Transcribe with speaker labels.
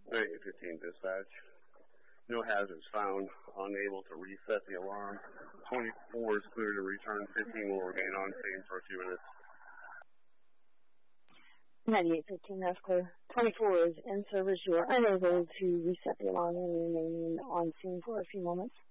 Speaker 1: 9815 dispatch. No hazards found. Unable to reset the alarm. 24 is clear to return. 15 will remain on scene for a few minutes.
Speaker 2: 9815, that's clear. 24 is in service. You are unable to reset the alarm and remain on scene for a few moments.